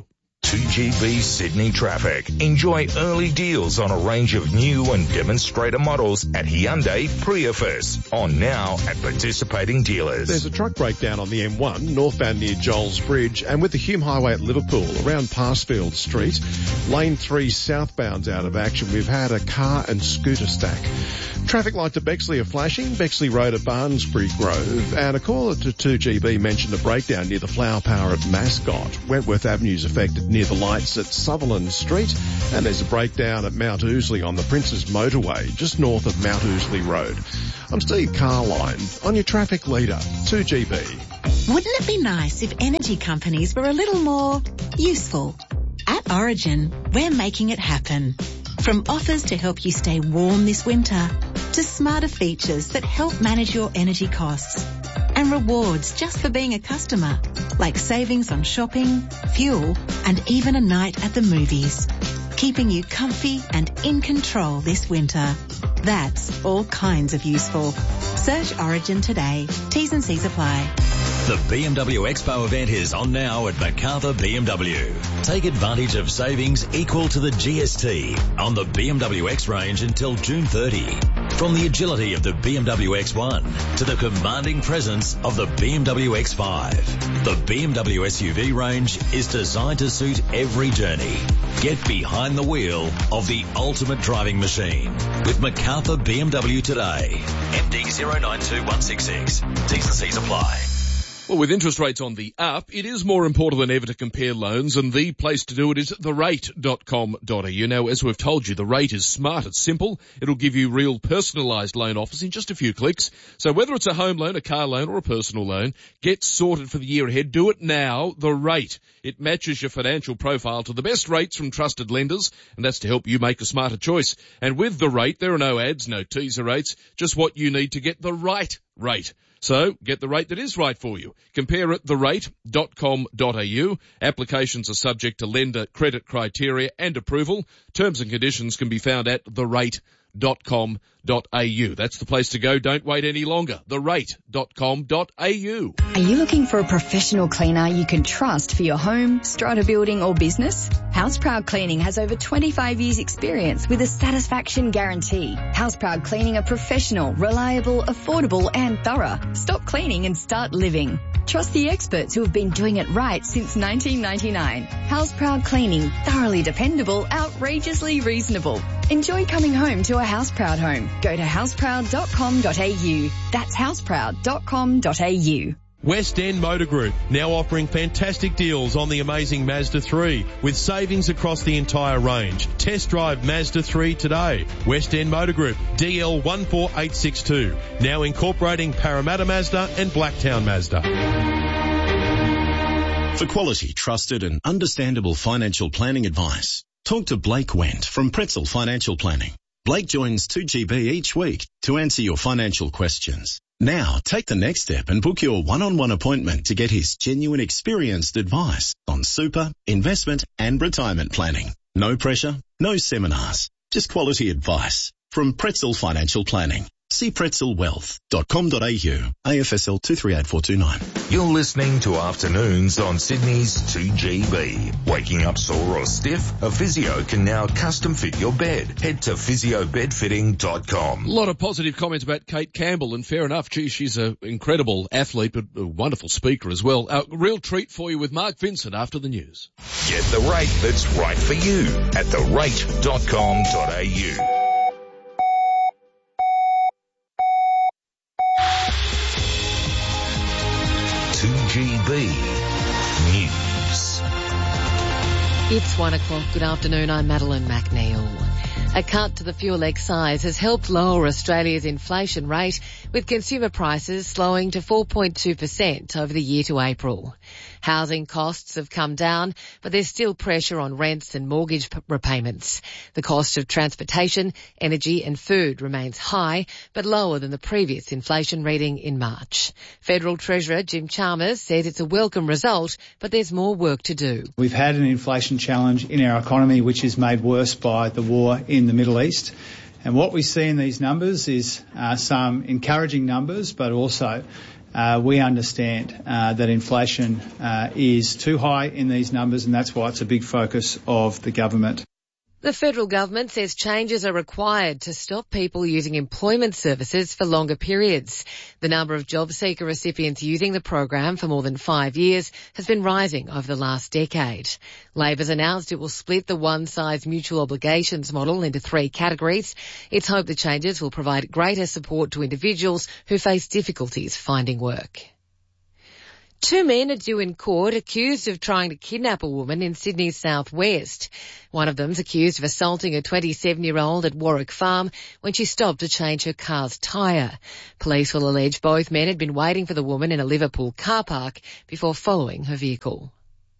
two G B Sydney traffic. Enjoy early deals on a range of new and demonstrator models at Hyundai Prius. On now at participating dealers. There's a truck breakdown on the M one, northbound near Joel's Bridge, and with the Hume Highway at Liverpool, around Passfield Street. Lane three southbound's out of action. We've had a car and scooter stack. Traffic lights at Bexley are flashing, Bexley Road at Barnsbury Grove, and a caller to two G B mentioned a breakdown near the Flower Power at Mascot. Wentworth Avenue's affected near the lights at Sutherland Street, and there's a breakdown at Mount Ousley on the Princes Motorway, just north of Mount Ousley Road. I'm Steve Carline on your traffic leader, two G B. Wouldn't it be nice if energy companies were a little more useful? At Origin, we're making it happen. From offers to help you stay warm this winter, to smarter features that help manage your energy costs, and rewards just for being a customer, like savings on shopping, fuel, and even a night at the movies, keeping you comfy and in control this winter. That's all kinds of useful. Search Origin today. T's and C's apply. The B M W Expo event is on now at Macarthur B M W. Take advantage of savings equal to the G S T on the B M W X range until June thirtieth. From the agility of the B M W X one to the commanding presence of the B M W X five, the B M W S U V range is designed to suit every journey. Get behind the wheel of the ultimate driving machine with Macarthur B M W today. M D zero nine two one six six. T's and C's apply. Well, with interest rates on the up, it is more important than ever to compare loans, and the place to do it is the rate dot com dot a u. Now, as we've told you, The Rate is smart, it's simple. It'll give you real personalised loan offers in just a few clicks. So whether it's a home loan, a car loan or a personal loan, get sorted for the year ahead. Do it now. The Rate. It matches your financial profile to the best rates from trusted lenders, and that's to help you make a smarter choice. And with The Rate, there are no ads, no teaser rates, just what you need to get the right rate. So, get the rate that is right for you. Compare at the rate dot com dot a u. Applications are subject to lender credit criteria and approval. Terms and conditions can be found at the rate dot com dot a u. That's the place to go. Don't wait any longer. the rate dot com dot a u. Are you looking for a professional cleaner you can trust for your home, strata building or business? Houseproud Cleaning has over twenty-five years experience with a satisfaction guarantee. Houseproud Cleaning are professional, reliable, affordable and thorough. Stop cleaning and start living. Trust the experts who have been doing it right since nineteen ninety-nine. Houseproud Cleaning, thoroughly dependable, outrageously reasonable. Enjoy coming home to a Houseproud home. Go to houseproud dot com dot a u. That's houseproud dot com dot a u. West End Motor Group, now offering fantastic deals on the amazing Mazda three with savings across the entire range. Test drive Mazda three today. West End Motor Group, D L one four eight six two, now incorporating Parramatta Mazda and Blacktown Mazda. For quality, trusted and understandable financial planning advice, talk to Blake Wendt from Pretzel Financial Planning. Blake joins two G B each week to answer your financial questions. Now, take the next step and book your one-on-one appointment to get his genuine experienced advice on super, investment and retirement planning. No pressure, no seminars, just quality advice from Pretzel Financial Planning. See pretzel wealth dot com dot a u, A F S L two three eight four two nine. You're listening to Afternoons on Sydney's two G B. Waking up sore or stiff? A physio can now custom fit your bed. Head to physio bed fitting dot com. A lot of positive comments about Kate Campbell, and fair enough. Gee, she's an incredible athlete, but a wonderful speaker as well. A real treat for you with Mark Vincent after the news. Get the rate that's right for you at the rate dot com dot a u. two G B News. It's one o'clock. Good afternoon. I'm Madeline McNeil. A cut to the fuel excise has helped lower Australia's inflation rate, with consumer prices slowing to four point two percent over the year to April. Housing costs have come down, but there's still pressure on rents and mortgage p- repayments. The cost of transportation, energy and food remains high, but lower than the previous inflation reading in March. Federal Treasurer Jim Chalmers says it's a welcome result, but there's more work to do. We've had an inflation challenge in our economy, which is made worse by the war in the Middle East. And what we see in these numbers is uh, some encouraging numbers, but also Uh, we understand uh, that inflation uh, is too high in these numbers, and that's why it's a big focus of the government. The federal government says changes are required to stop people using employment services for longer periods. The number of job seeker recipients using the program for more than five years has been rising over the last decade. Labor's announced it will split the one-size mutual obligations model into three categories. It's hoped the changes will provide greater support to individuals who face difficulties finding work. Two men are due in court accused of trying to kidnap a woman in Sydney's southwest. One of them's accused of assaulting a twenty-seven-year-old at Warwick Farm when she stopped to change her car's tyre. Police will allege both men had been waiting for the woman in a Liverpool car park before following her vehicle.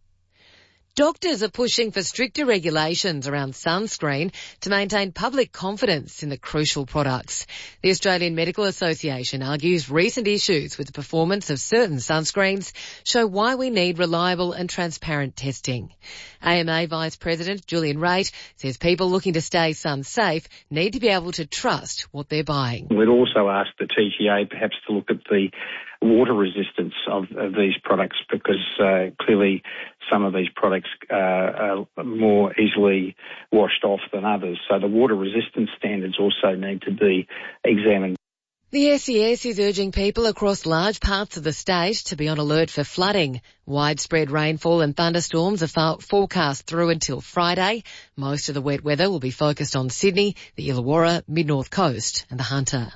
Doctors are pushing for stricter regulations around sunscreen to maintain public confidence in the crucial products. The Australian Medical Association argues recent issues with the performance of certain sunscreens show why we need reliable and transparent testing. A M A Vice President Julian Raitt says people looking to stay sun safe need to be able to trust what they're buying. We'd also ask the T G A perhaps to look at the water resistance of, of these products, because uh, clearly some of these products uh, are more easily washed off than others. So the water resistance standards also need to be examined. The S E S is urging people across large parts of the state to be on alert for flooding. Widespread rainfall and thunderstorms are forecast through until Friday. Most of the wet weather will be focused on Sydney, the Illawarra, Mid-North Coast and the Hunter.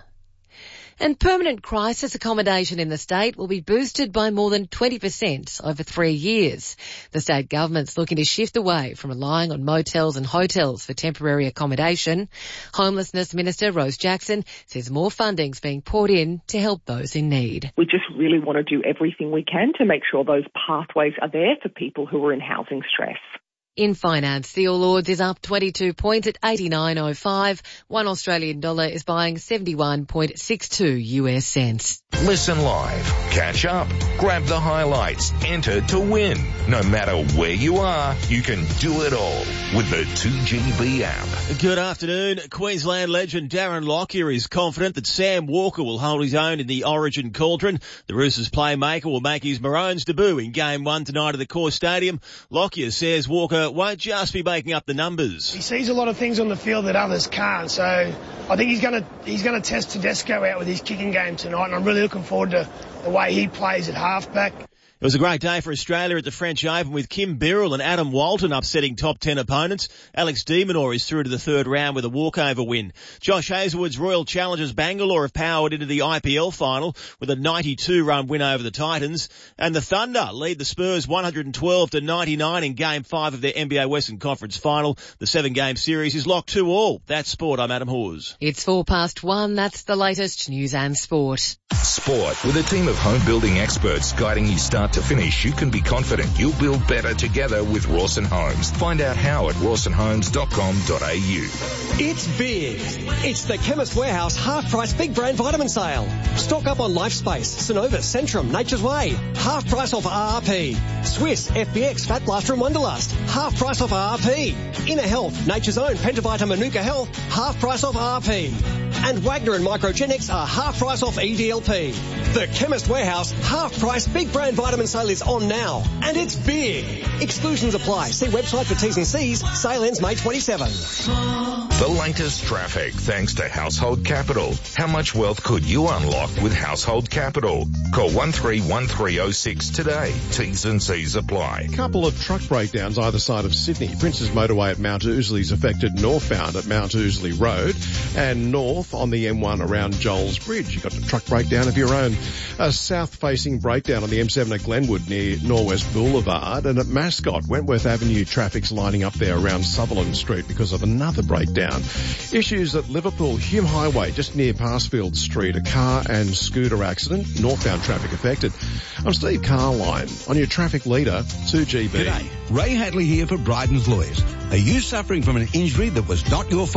And permanent crisis accommodation in the state will be boosted by more than twenty percent over three years. The state government's looking to shift away from relying on motels and hotels for temporary accommodation. Homelessness Minister Rose Jackson says more funding's being poured in to help those in need. We just really want to do everything we can to make sure those pathways are there for people who are in housing stress. In finance, the All Ords is up twenty-two points at eighty-nine oh five. One Australian dollar is buying seventy-one point six two U S cents. Listen live, catch up, grab the highlights, enter to win. No matter where you are, you can do it all with the two G B app. Good afternoon. Queensland legend Darren Lockyer is confident that Sam Walker will hold his own in the Origin cauldron. The Roosters playmaker will make his Maroons debut in Game one tonight at the Core Stadium. Lockyer says Walker won't just be making up the numbers. He sees a lot of things on the field that others can't, so I think he's going to he's going to test Tedesco out with his kicking game tonight, and I'm really looking forward to the way he plays at halfback. It was a great day for Australia at the French Open, with Kim Birrell and Adam Walton upsetting top ten opponents. Alex de Minaur is through to the third round with a walkover win. Josh Hazlewood's Royal Challengers Bangalore have powered into the I P L final with a ninety-two run win over the Titans. And the Thunder lead the Spurs one hundred twelve to ninety-nine in Game five of their N B A Western Conference final. The seven-game series is locked two all. That's sport. I'm Adam Hawes. It's four past one. That's the latest news and sport. Sport. With a team of home building experts guiding you start to finish, you can be confident you'll build better together with Rawson Homes. Find out how at rawson homes dot com dot a u. It's big. It's the Chemist Warehouse half-price big brand vitamin sale. Stock up on LifeSpace, Synovus, Centrum, Nature's Way. Half price off R R P. Swiss, F B X, Fat Blaster and Wonderlust. Half price off R R P. Inner Health, Nature's Own, Pentavita, Manuka Health. Half price off R R P. And Wagner and Microgenics are half price off E D L P. The Chemist Warehouse half price big brand vitamin sale is on now. And it's big. Exclusions apply. See website for T's and C's. Sale ends May twenty-seventh. The latest traffic thanks to Household Capital. How much wealth could you unlock with Household Capital? Call one three one three oh six today. T's and C's apply. Couple of truck breakdowns either side of Sydney. Prince's Motorway at Mount Ousley's affected northbound at Mount Ousley Road, and north on the M one around Joel's Bridge. You've got a truck breakdown of your own. A south-facing breakdown on the M seven at Glenwood near Norwest Boulevard, and at Mascot, Wentworth Avenue traffic's lining up there around Sutherland Street because of another breakdown. Issues at Liverpool Hume Highway just near Parsfield Street. A car and scooter accident. Northbound traffic affected. I'm Steve Carline on your traffic leader, two G B. G'day. Ray Hadley here for Bryden's Lawyers. Are you suffering from an injury that was not your fault?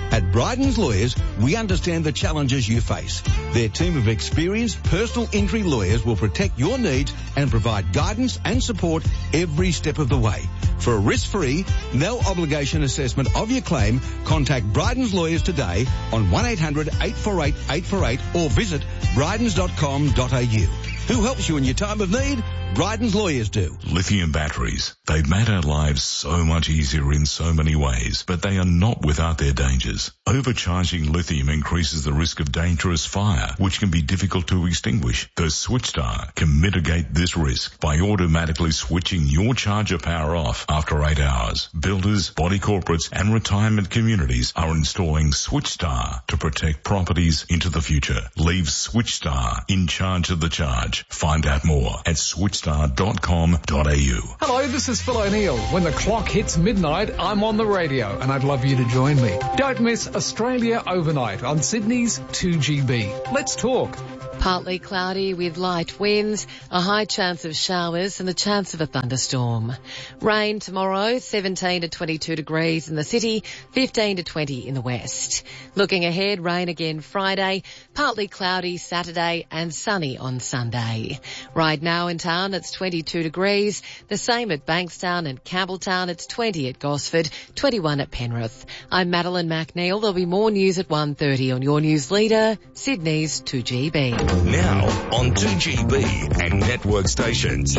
At Bryden's Lawyers, we understand the challenges you face. Their team of experienced personal injury lawyers will protect your needs and provide guidance and support every step of the way. For a risk-free, no-obligation assessment of your claim, contact Bryden's Lawyers today on one eight hundred eight four eight eight four eight or visit brydens dot com dot a u. Who helps you in your time of need? Bryden's Lawyers do. Lithium batteries. They've made our lives so much easier in so many ways, but they are not without their dangers. Overcharging lithium increases the risk of dangerous fire, which can be difficult to extinguish. The SwitchStar can mitigate this risk by automatically switching your charger power off after eight hours. Builders, body corporates and retirement communities are installing SwitchStar to protect properties into the future. Leave SwitchStar in charge of the charge. Find out more at switchstar dot com dot a u. Hello, this is Phil O'Neill. When the clock hits midnight, I'm on the radio and I'd love you to join me. Don't miss Australia Overnight on Sydney's two G B. Let's talk. Partly cloudy with light winds, a high chance of showers and the chance of a thunderstorm. Rain tomorrow, seventeen to twenty-two degrees in the city, fifteen to twenty in the west. Looking ahead, rain again Friday, partly cloudy Saturday and sunny on Sunday. Right now in town it's twenty-two degrees, the same at Bankstown and Campbelltown, it's twenty at Gosford, twenty-one at Penrith. I'm Madeline McNeil. There'll be more news at one thirty on your news leader, Sydney's two G B. Now on two G B and network stations.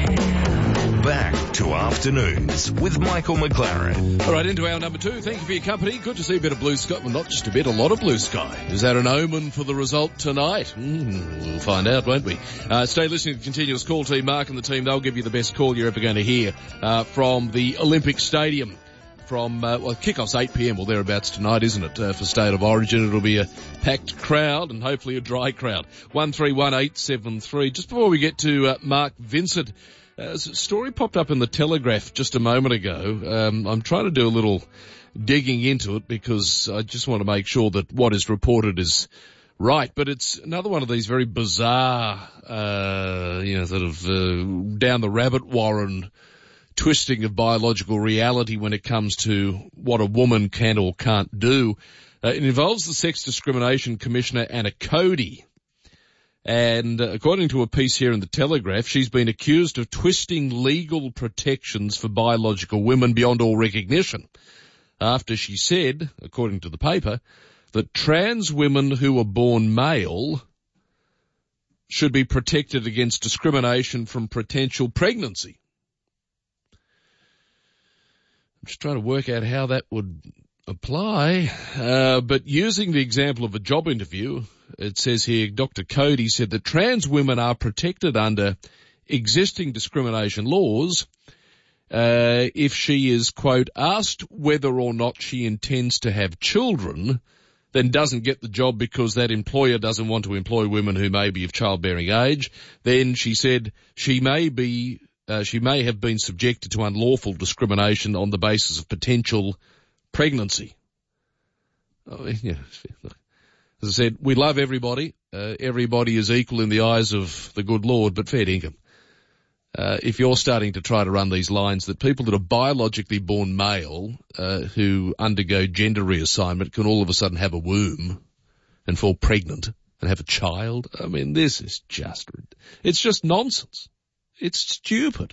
Back to Afternoons with Michael McLaren. All right, into our number two. Thank you for your company. Good to see a bit of blue sky. Well, not just a bit, a lot of blue sky. Is that an omen for the result tonight? Mm, we'll find out, won't we? Uh, stay listening to the Continuous Call team. Mark and the team, they'll give you the best call you're ever going to hear uh, from the Olympic Stadium. From, uh, well, kickoff's eight p.m. or thereabouts tonight, isn't it? Uh, for State of Origin, it'll be a packed crowd and hopefully a dry crowd. one three one eight seven three. Just before we get to uh, Mark Vincent, uh, a story popped up in the Telegraph just a moment ago. Um, I'm trying to do a little digging into it because I just want to make sure that what is reported is right. But it's another one of these very bizarre, uh, you know, sort of uh, down the rabbit warren twisting of biological reality when it comes to what a woman can or can't do. Uh, it involves the Sex Discrimination Commissioner, Anna Cody. And uh, according to a piece here in the Telegraph, she's been accused of twisting legal protections for biological women beyond all recognition after she said, according to the paper, that trans women who are born male should be protected against discrimination from potential pregnancy. Just trying to work out how that would apply. Uh, but using the example of a job interview, it says here, Doctor Cody said that trans women are protected under existing discrimination laws uh, if she is, quote, asked whether or not she intends to have children, then doesn't get the job because that employer doesn't want to employ women who may be of childbearing age. Then she said she may be Uh, she may have been subjected to unlawful discrimination on the basis of potential pregnancy. Oh, yeah. As I said, we love everybody. Uh, everybody is equal in the eyes of the good Lord, but fair dinkum. Uh, if you're starting to try to run these lines that people that are biologically born male, uh, who undergo gender reassignment can all of a sudden have a womb and fall pregnant and have a child, I mean, this is just, it's just nonsense. It's stupid.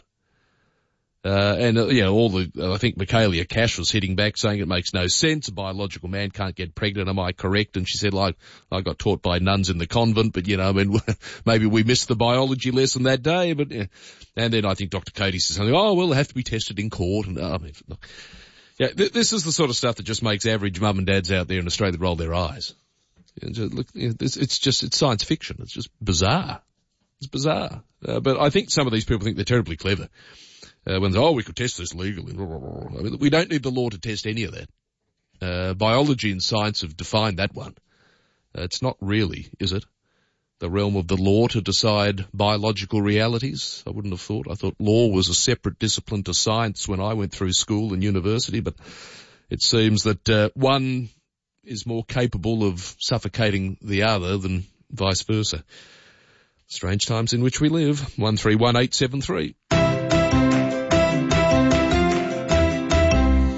Uh, and, uh, you know, all the, uh, I think Michaelia Cash was hitting back saying it makes no sense. A biological man can't get pregnant. Am I correct? And she said, like, I got taught by nuns in the convent, but, you know, I mean, maybe we missed the biology lesson that day, but, yeah. And then I think Doctor Cody says something, oh, well, they have to be tested in court. And, uh, I mean, look, yeah, th- this is the sort of stuff that just makes average mum and dads out there in Australia roll their eyes. Just, look, you know, it's, it's just, it's science fiction. It's just bizarre. It's bizarre. Uh, but I think some of these people think they're terribly clever. Uh, when they oh, we could test this legally. I mean, we don't need the law to test any of that. Uh, biology and science have defined that one. Uh, it's not really, is it, the realm of the law to decide biological realities? I wouldn't have thought. I thought law was a separate discipline to science when I went through school and university, but it seems that uh, one is more capable of suffocating the other than vice versa. Strange times in which we live. one three one eight seven three.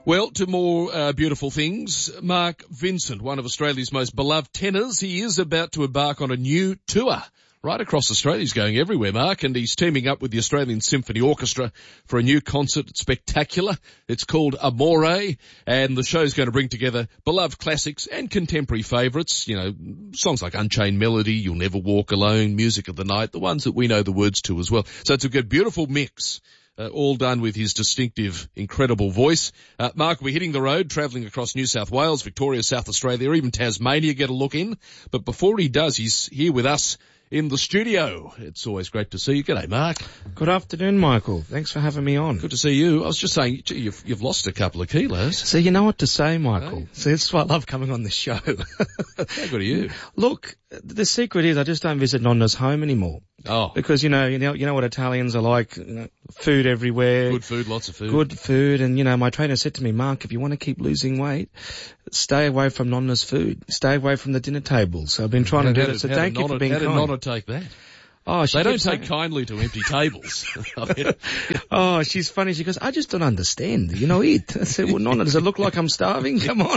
Well, to more uh, beautiful things, Mark Vincent, one of Australia's most beloved tenors, he is about to embark on a new tour. Right across Australia, he's going everywhere, Mark, and he's teaming up with the Australian Symphony Orchestra for a new concert. It's spectacular. It's called Amore, and the show's going to bring together beloved classics and contemporary favourites, you know, songs like Unchained Melody, You'll Never Walk Alone, Music of the Night, the ones that we know the words to as well. So it's a good, beautiful mix. Uh, all done with his distinctive, incredible voice. Uh, Mark will be hitting the road, travelling across New South Wales, Victoria, South Australia, or even Tasmania, get a look in. But before he does, he's here with us in the studio. It's always great to see you. G'day, Mark. Good afternoon, Michael. Thanks for having me on. Good to see you. I was just saying, gee, you've, you've lost a couple of kilos. So you know what to say, Michael. Hey. So that's why I love coming on this show. How good are you? Look, the secret is I just don't visit Nonna's home anymore. Oh. Because, you know, you know, you know what Italians are like, you know, food everywhere. Good food, lots of food. Good food. And, you know, my trainer said to me, Mark, if you want to keep losing weight, stay away from Nonna's food. Stay away from the dinner table. So I've been trying how to do did, it. So how thank did you for Nonna, being how kind. How did Nonna take that? Oh, she they don't saying, take kindly to empty tables. I mean, oh, she's funny. She goes, I just don't understand. You know, eat. I said, well, Nonna, does it look like I'm starving? Come on.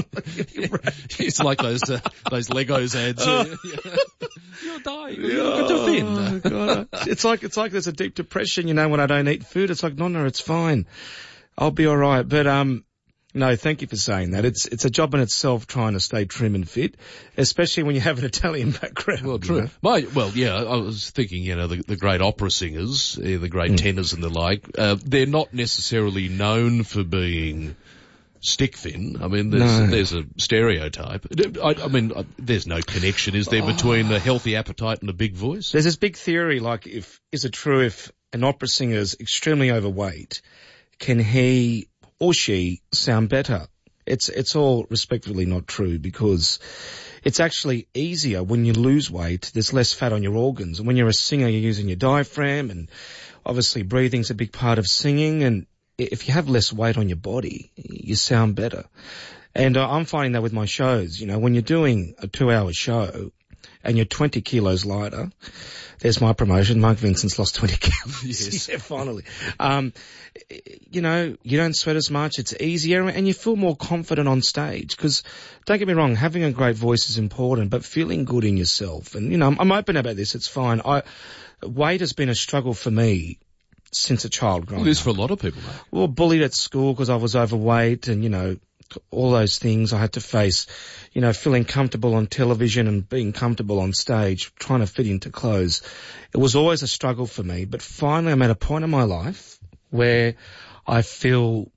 It's like those uh, those Legos ads. Oh. You're dying. You're oh, God. It's like, it's like there's a deep depression, you know, when I don't eat food. It's like, Nonna, it's fine. I'll be all right. But, um, no, thank you for saying that. It's it's a job in itself trying to stay trim and fit, especially when you have an Italian background. Well, true. You know? My, well, yeah, I was thinking, you know, the, the great opera singers, uh, the great mm. tenors and the like, uh, they're not necessarily known for being stick thin. I mean, there's, no. there's a stereotype. I, I mean, uh, there's no connection, is there, between a healthy appetite and a big voice? There's this big theory, like, if is it true if an opera singer is extremely overweight, can he or she sound better? It's it's all respectfully not true, because it's actually easier when you lose weight. There's less fat on your organs. And when you're a singer, you're using your diaphragm, and obviously breathing's a big part of singing. And if you have less weight on your body, you sound better. And uh, I'm finding that with my shows. You know, when you're doing a two-hour show and you're twenty kilos lighter, there's my promotion. Mark Vincent's lost twenty kilos. Yes. Yeah, finally. Um, you know, you don't sweat as much. It's easier, and you feel more confident on stage. Because, don't get me wrong, having a great voice is important, but feeling good in yourself. And, you know, I'm, I'm open about this. It's fine. I, weight has been a struggle for me since a child growing up. It is for a lot of people, mate. Well, bullied at school because I was overweight, and, you know, all those things I had to face, you know, feeling comfortable on television and being comfortable on stage, trying to fit into clothes. It was always a struggle for me, but finally I'm at a point in my life where I feel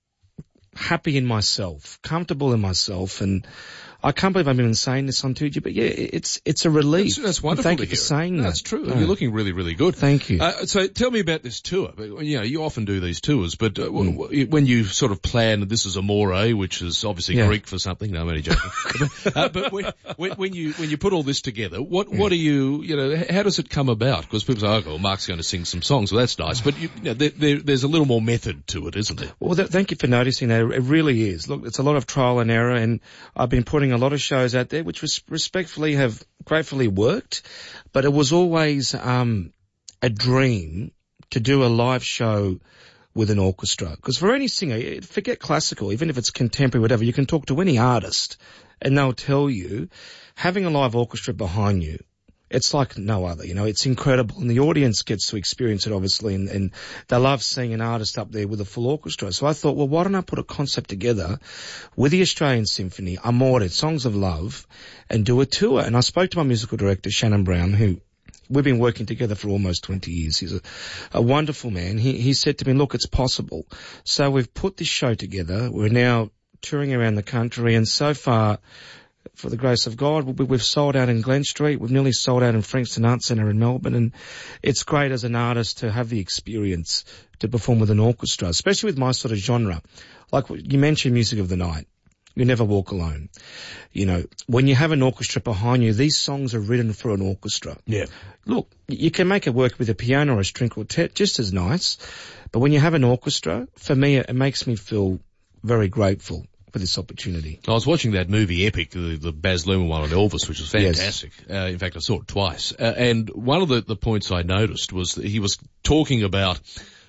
happy in myself, comfortable in myself, and I can't believe I'm even saying this on two G, but yeah, it's it's a relief. That's, that's wonderful. Thank to you for hear. saying no, that. That's true. No. You're looking really, really good. Thank you. Uh, so tell me about this tour. You know, you often do these tours, but uh, mm. w- when you sort of plan, this is Amore, which is obviously yeah. Greek for something. No, I'm only joking. uh, but when, when, when you when you put all this together, what what are you? You know, how does it come about? Because people say, "Oh, well, Mark's going to sing some songs." Well, that's nice, but you, you know, there, there, there's a little more method to it, isn't there? Well, th- thank you for noticing that. It really is. Look, it's a lot of trial and error, and I've been putting a lot of shows out there, which was respectfully have gratefully worked, but it was always um a dream to do a live show with an orchestra. Because for any singer, forget classical, even if it's contemporary, whatever, you can talk to any artist and they'll tell you, having a live orchestra behind you, it's like no other, you know, it's incredible. And the audience gets to experience it, obviously, and, and they love seeing an artist up there with a full orchestra. So I thought, well, why don't I put a concept together with the Australian Symphony, Amore, Songs of Love, and do a tour? And I spoke to my musical director, Shannon Brown, who we've been working together for almost twenty years. He's a, a wonderful man. He, he said to me, look, it's possible. So we've put this show together. We're now touring around the country, and so far, for the grace of God, we've sold out in Glen Street. We've nearly sold out in Frankston Arts Centre in Melbourne. And it's great as an artist to have the experience to perform with an orchestra, especially with my sort of genre. Like you mentioned, Music of the Night. You Never Walk Alone. You know, when you have an orchestra behind you, these songs are written for an orchestra. Yeah. Look, you can make it work with a piano or a string quartet, just as nice. But when you have an orchestra, for me, it makes me feel very grateful for this opportunity. I was watching that movie Epic, the, the Baz Luhrmann one on Elvis, which was fantastic. Yes. Uh, in fact, I saw it twice. Uh, and one of the, the points I noticed was that he was talking about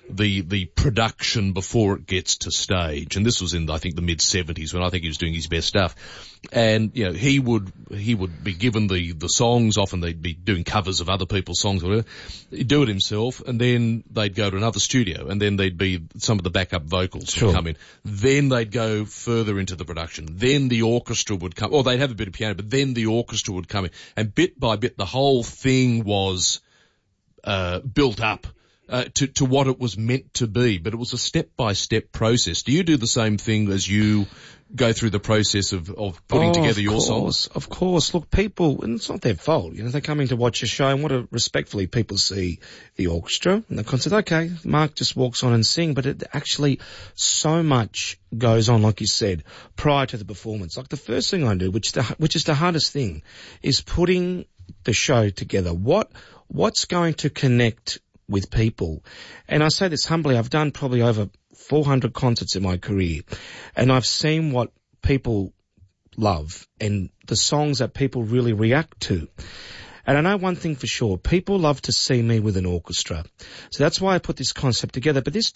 the the production before it gets to stage. And this was in, I think, the mid seventies when I think he was doing his best stuff. And, you know, he would, he would be given the, the songs. Often they'd be doing covers of other people's songs or whatever. He'd do it himself, and then they'd go to another studio, and then there'd be some of the backup vocals Sure. would come in. Then they'd go further into the production. Then the orchestra would come, or they'd have a bit of piano, but then the orchestra would come in. And bit by bit, the whole thing was, uh, built up. Uh, to, to what it was meant to be, but it was a step-by-step process. Do you do the same thing as you go through the process of, of putting oh, together of your course, songs? Of course. Look, people, and it's not their fault. You know, they're coming to watch a show, and what a, respectfully people see the orchestra and the concert. Okay, Mark just walks on and sing, but it actually so much goes on, like you said, prior to the performance. Like the first thing I do, which the, which is the hardest thing, is putting the show together. What what's going to connect with people? And I say this humbly, I've done probably over four hundred concerts in my career, and I've seen what people love and the songs that people really react to. And I know one thing for sure, people love to see me with an orchestra. So that's why I put this concept together. But this